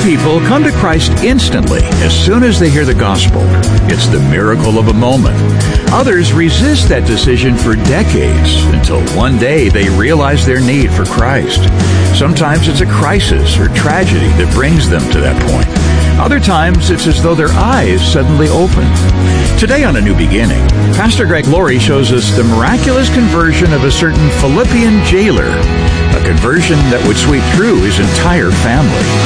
people come to Christ instantly as soon as they hear the gospel. It's the miracle of a moment. Others resist that decision for decades until one day they realize their need for Christ. Sometimes it's a crisis or tragedy that brings them to that point. Other times it's as though their eyes suddenly open. Today on A New Beginning, Pastor Greg Laurie shows us the miraculous conversion of a certain Philippian jailer, a conversion that would sweep through his entire family.